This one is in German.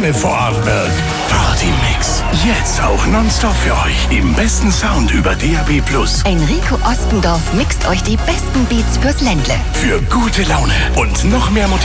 Antenne Vorarlberg. Party-Mix. Jetzt auch nonstop für euch. Im besten Sound über DAB+. Enrico Ostendorf mixt euch die besten Beats fürs Ländle. Für gute Laune und noch mehr Motivation.